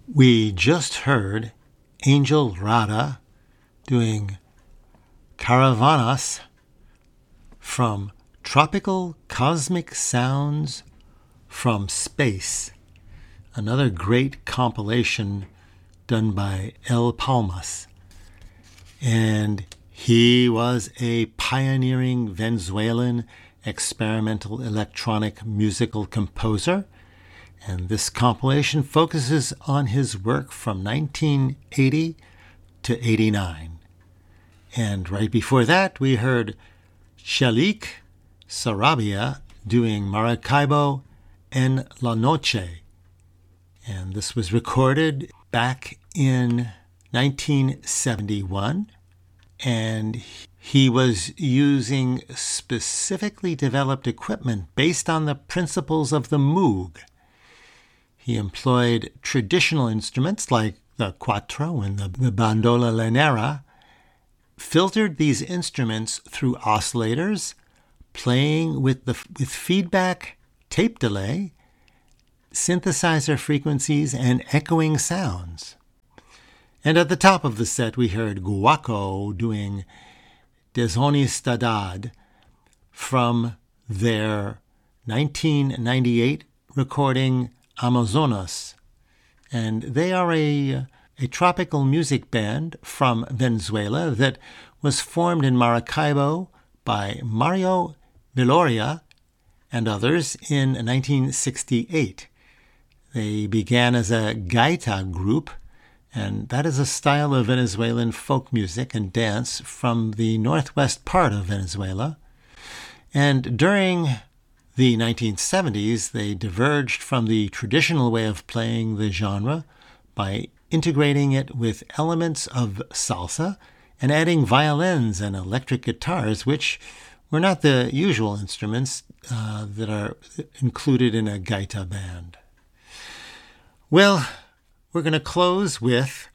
We just heard Angel Rada doing Caravanas from Tropical Cosmic Sounds from Space, another great compilation done by El Palmas. And he was a pioneering Venezuelan experimental electronic musical composer. And this compilation focuses on his work from 1980 to 89. And right before that, we heard Shalik Sarabia doing Maracaibo en la Noche. And this was recorded back in 1971. And he was using specifically developed equipment based on the principles of the Moog. He employed traditional instruments like the cuatro and the bandola llanera, filtered these instruments through oscillators, playing with feedback, tape delay, synthesizer frequencies, and echoing sounds. And at the top of the set, we heard Guaco doing Deshonestidad from their 1998 recording Amazonas. And they are a tropical music band from Venezuela that was formed in Maracaibo by Mario Viloria and others in 1968. They began as a gaita group, and that is a style of Venezuelan folk music and dance from the northwest part of Venezuela. And during the 1970s, they diverged from the traditional way of playing the genre by integrating it with elements of salsa and adding violins and electric guitars, which were not the usual instruments that are included in a gaita band. Well, we're going to close with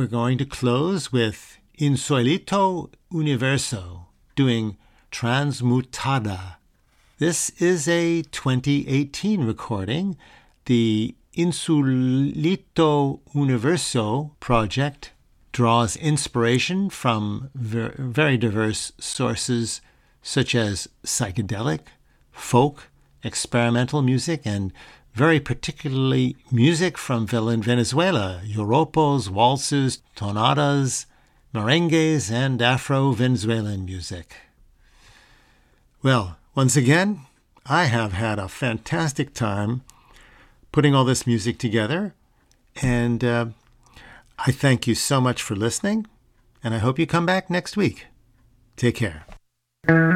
Insolito Universo doing Transmutada. This is a 2018 recording. The Insolito Universo project draws inspiration from very diverse sources such as psychedelic, folk, experimental music, and very particularly music from Venezuela, yoropos, waltzes, tonadas, merengues, and Afro-Venezuelan music. Well, once again, I have had a fantastic time putting all this music together, and I thank you so much for listening, and I hope you come back next week. Take care.